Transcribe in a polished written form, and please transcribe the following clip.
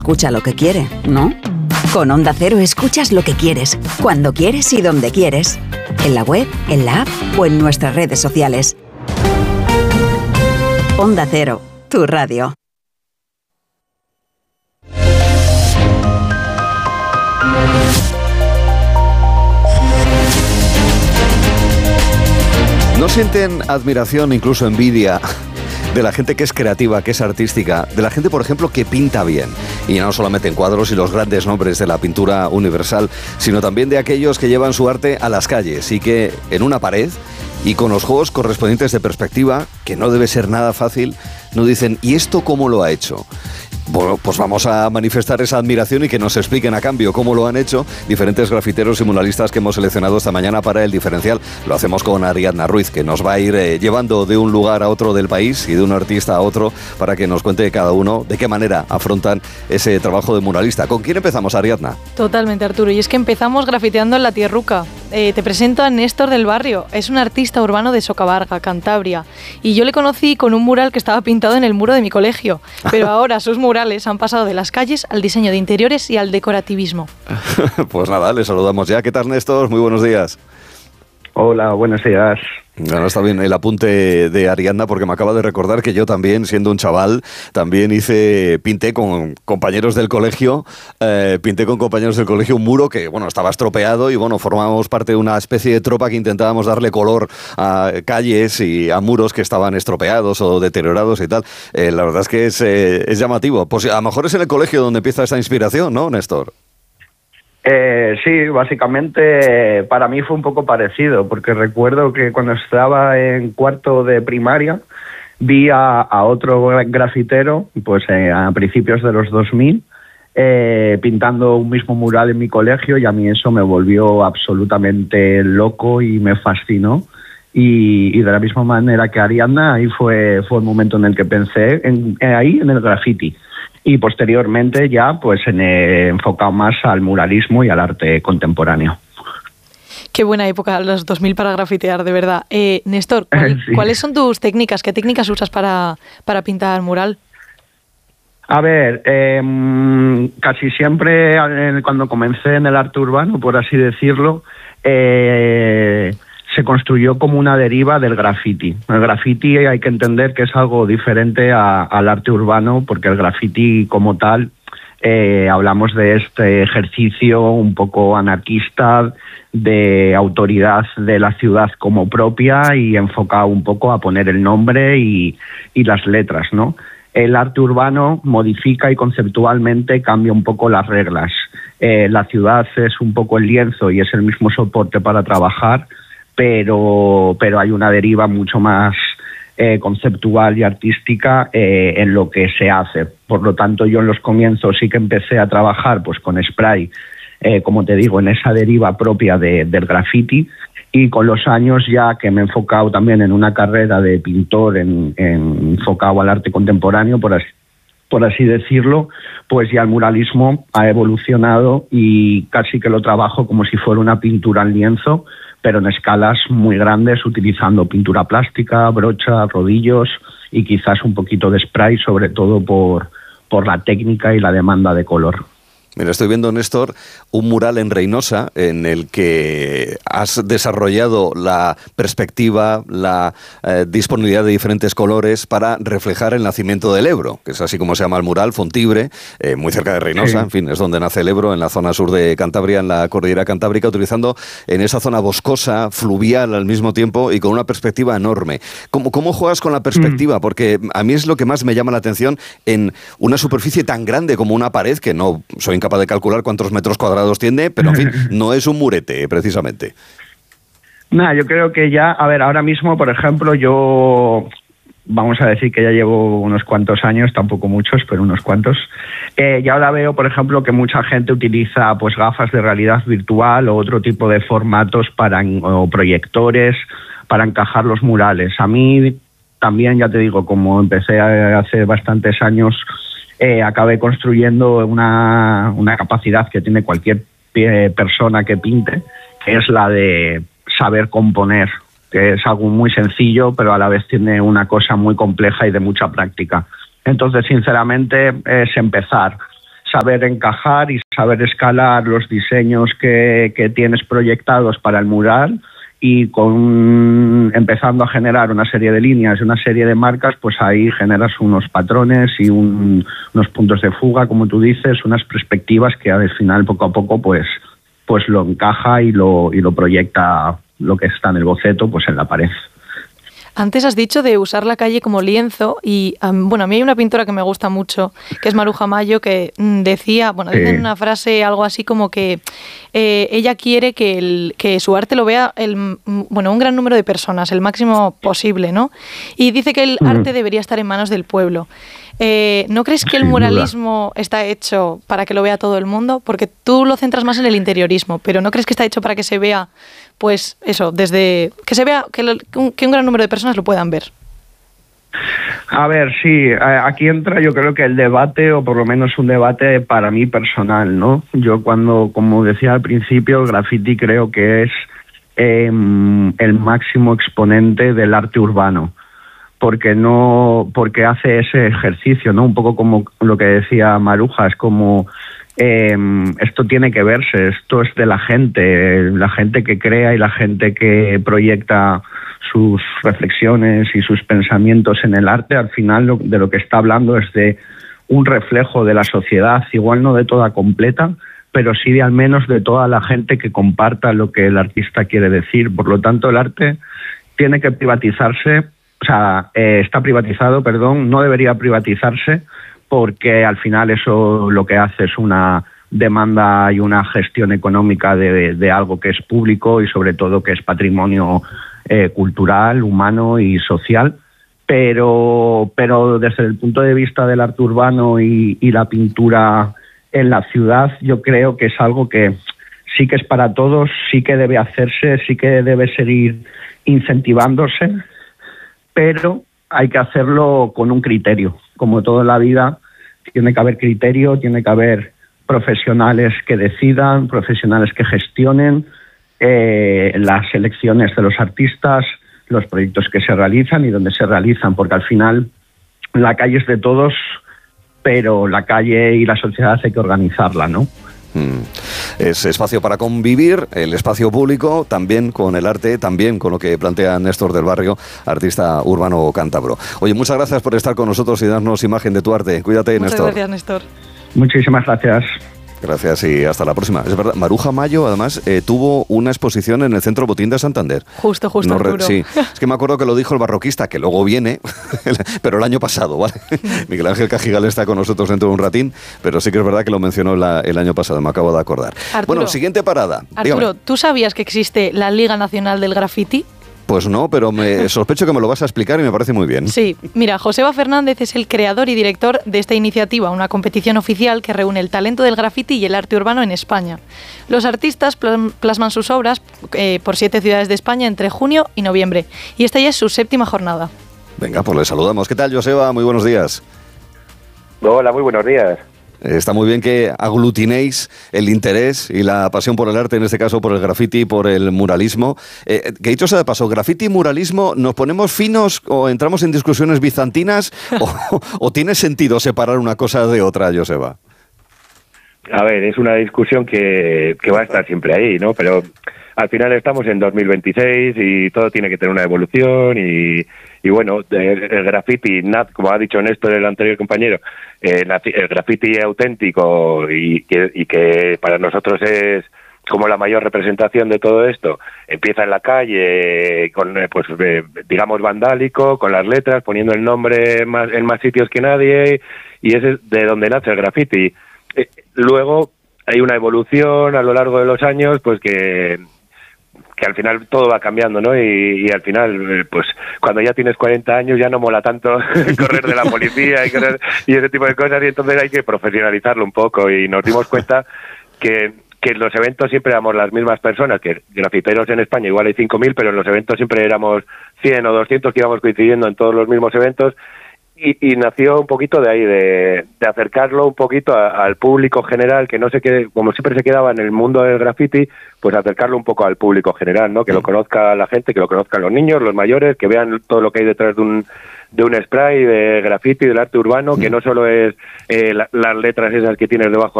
Escucha lo que quiere, ¿no? Con Onda Cero escuchas lo que quieres, cuando quieres y donde quieres. En la web, en la app o en nuestras redes sociales. Onda Cero, tu radio. ¿No sienten admiración, incluso envidia, de la gente que es creativa, que es artística, de la gente, por ejemplo, que pinta bien? Y no solamente en cuadros y los grandes nombres de la pintura universal, sino también de aquellos que llevan su arte a las calles y que en una pared y con los juegos correspondientes de perspectiva, que no debe ser nada fácil, nos dicen, ¿y esto cómo lo ha hecho? Bueno, pues vamos a manifestar esa admiración y que nos expliquen a cambio cómo lo han hecho diferentes grafiteros y muralistas que hemos seleccionado esta mañana para El Diferencial. Lo hacemos con Ariadna Ruiz, que nos va a ir llevando de un lugar a otro del país y de un artista a otro para que nos cuente cada uno de qué manera afrontan ese trabajo de muralista. ¿Con quién empezamos, Ariadna? Totalmente, Arturo. Y es que empezamos grafiteando en La Tierruca. Te presento a Néstor del Barrio. Es un artista urbano de Socavarga, Cantabria. Y yo le conocí con un mural que estaba pintado en el muro de mi colegio. Pero ahora sus murales han pasado de las calles al diseño de interiores y al decorativismo. Pues nada, le saludamos ya. ¿Qué tal, Néstor? Muy buenos días. Hola, buenos días. Bueno, está bien el apunte de Ariadna, porque me acaba de recordar que yo también, siendo un chaval, también pinté con compañeros del colegio, un muro que, bueno, estaba estropeado y, bueno, formábamos parte de una especie de tropa que intentábamos darle color a calles y a muros que estaban estropeados o deteriorados y tal. La verdad es que es llamativo. Pues a lo mejor es en el colegio donde empieza esta inspiración, ¿no, Néstor? Sí, básicamente para mí fue un poco parecido, porque recuerdo que cuando estaba en cuarto de primaria vi a otro grafitero, pues a principios de los 2000, pintando un mismo mural en mi colegio, y a mí eso me volvió absolutamente loco y me fascinó. Y de la misma manera que Ariadna, ahí fue el momento en el que pensé en el graffiti. Y posteriormente ya pues enfocado más al muralismo y al arte contemporáneo. Qué buena época, los 2000 para grafitear, de verdad. Néstor, Sí. ¿cuáles son tus técnicas? ¿Qué técnicas usas para pintar mural? A ver, casi siempre cuando comencé en el arte urbano, por así decirlo, se construyó como una deriva del graffiti. El graffiti hay que entender que es algo diferente al arte urbano, porque el graffiti como tal, hablamos de este ejercicio un poco anarquista de autoridad de la ciudad como propia y enfocado un poco a poner el nombre y las letras, ¿no? El arte urbano modifica y conceptualmente cambia un poco las reglas. La ciudad es un poco el lienzo y es el mismo soporte para trabajar, pero hay una deriva mucho más conceptual y artística en lo que se hace. Por lo tanto, yo en los comienzos sí que empecé a trabajar pues con spray, como te digo, en esa deriva propia del graffiti, y con los años ya que me he enfocado también en una carrera de pintor enfocado al arte contemporáneo, por así decirlo, pues ya el muralismo ha evolucionado y casi que lo trabajo como si fuera una pintura en lienzo, pero en escalas muy grandes, utilizando pintura plástica, brocha, rodillos y quizás un poquito de spray, sobre todo por la técnica y la demanda de color. Mira, estoy viendo, Néstor, un mural en Reynosa en el que has desarrollado la perspectiva, la disponibilidad de diferentes colores para reflejar el nacimiento del Ebro, que es así como se llama el mural, Fontibre, muy cerca de Reynosa, sí. En fin, es donde nace el Ebro, en la zona sur de Cantabria, en la cordillera cantábrica, utilizando en esa zona boscosa, fluvial al mismo tiempo y con una perspectiva enorme. ¿Cómo juegas con la perspectiva? Porque a mí es lo que más me llama la atención en una superficie tan grande como una pared, que no soy incapaz de calcular cuántos metros cuadrados tiene, pero en fin, no es un murete, precisamente. Yo creo que ya, a ver, ahora mismo, por ejemplo, vamos a decir que ya llevo unos cuantos años, tampoco muchos, pero unos cuantos. Ya ahora veo, por ejemplo, que mucha gente utiliza pues gafas de realidad virtual o otro tipo de formatos o proyectores para encajar los murales. A mí también, ya te digo, como empecé hace bastantes años, acabé construyendo una capacidad que tiene cualquier persona que pinte, que es la de saber componer, que es algo muy sencillo, pero a la vez tiene una cosa muy compleja y de mucha práctica. Entonces, sinceramente, es empezar. saber encajar y saber escalar los diseños que tienes proyectados para el mural, y empezando a generar una serie de líneas y una serie de marcas, pues ahí generas unos patrones y unos puntos de fuga, como tú dices, unas perspectivas que al final poco a poco pues lo encaja y lo proyecta lo que está en el boceto pues en la pared. Antes has dicho de usar la calle como lienzo y, bueno, a mí hay una pintora que me gusta mucho, que es Maruja Mayo, que decía, bueno, dice en una frase algo así como que ella quiere que su arte lo vea un gran número de personas, el máximo posible, ¿no? Y dice que el arte debería estar en manos del pueblo. ¿No crees que el muralismo está hecho para que lo vea todo el mundo? Porque tú lo centras más en el interiorismo, pero ¿no crees que está hecho para que se vea, pues eso, desde que se vea que un gran número de personas lo puedan ver? A ver, sí, aquí entra yo creo que el debate, o por lo menos un debate para mí personal, ¿no? Yo como decía al principio, el graffiti creo que es el máximo exponente del arte urbano, porque hace ese ejercicio, ¿no? Un poco como lo que decía Maruja, es como esto tiene que verse, esto es de la gente que crea y la gente que proyecta sus reflexiones y sus pensamientos en el arte. Al final de lo que está hablando es de un reflejo de la sociedad, igual no de toda completa, pero sí de al menos de toda la gente que comparta lo que el artista quiere decir. Por lo tanto, el arte tiene que privatizarse, está privatizado, no debería privatizarse, porque al final eso lo que hace es una demanda y una gestión económica de algo que es público y sobre todo que es patrimonio cultural, humano y social, pero desde el punto de vista del arte urbano y la pintura en la ciudad, yo creo que es algo que sí que es para todos, sí que debe hacerse, sí que debe seguir incentivándose, pero hay que hacerlo con un criterio. Como toda la vida, tiene que haber criterio, tiene que haber profesionales que decidan, profesionales que gestionen las elecciones de los artistas, los proyectos que se realizan y dónde se realizan, porque al final la calle es de todos, pero la calle y la sociedad hay que organizarla, ¿no? Es espacio para convivir, el espacio público, también con el arte, también con lo que plantea Néstor del Barrio, artista urbano cántabro. Oye, muchas gracias por estar con nosotros y darnos imagen de tu arte. Cuídate, Néstor. Muchas gracias, Néstor. Muchísimas gracias. Gracias y hasta la próxima. Es verdad, Maruja Mayo además tuvo una exposición en el Centro Botín de Santander. Justo, Arturo. Sí, es que me acuerdo que lo dijo el barroquista, que luego viene, pero el año pasado, ¿vale? Miguel Ángel Cajigal está con nosotros dentro de un ratín, pero sí que es verdad que lo mencionó el año pasado, me acabo de acordar. Arturo, bueno, siguiente parada. Arturo, dígame. ¿tú sabías que existe la Liga Nacional del Graffiti? Pues no, pero me sospecho que me lo vas a explicar y me parece muy bien. Sí, mira, Joseba Fernández es el creador y director de esta iniciativa, una competición oficial que reúne el talento del graffiti y el arte urbano en España. Los artistas plasman sus obras por 7 ciudades de España entre junio y noviembre, y esta ya es su 7ª jornada. Venga, pues le saludamos. ¿Qué tal, Joseba? Muy buenos días. Hola, muy buenos días. Está muy bien que aglutinéis el interés y la pasión por el arte, en este caso por el graffiti, por el muralismo. Que dicho sea de paso, graffiti y muralismo, ¿nos ponemos finos o entramos en discusiones bizantinas o tiene sentido separar una cosa de otra, Joseba? A ver, es una discusión que va a estar siempre ahí, ¿no? Pero al final estamos en 2026 y todo tiene que tener una evolución y bueno, el graffiti, como ha dicho Néstor, el anterior compañero, el graffiti auténtico y que para nosotros es como la mayor representación de todo esto, empieza en la calle, con digamos vandálico, con las letras, poniendo el nombre en más sitios que nadie, y es de donde nace el graffiti. Luego hay una evolución a lo largo de los años, pues que al final todo va cambiando, ¿no? Y al final, pues cuando ya tienes 40 años ya no mola tanto correr de la policía y ese tipo de cosas, y entonces hay que profesionalizarlo un poco, y nos dimos cuenta que en los eventos siempre éramos las mismas personas, que grafiteros en España igual hay 5.000, pero en los eventos siempre éramos 100 o 200 que íbamos coincidiendo en todos los mismos eventos, Y nació un poquito de ahí, de acercarlo un poquito al público general, que no sé qué, como siempre se quedaba en el mundo del graffiti, pues acercarlo un poco al público general, ¿no? Que lo conozca la gente, que lo conozcan los niños, los mayores, que vean todo lo que hay detrás de un spray, de graffiti, del arte urbano, que no solo es las letras esas que tienes debajo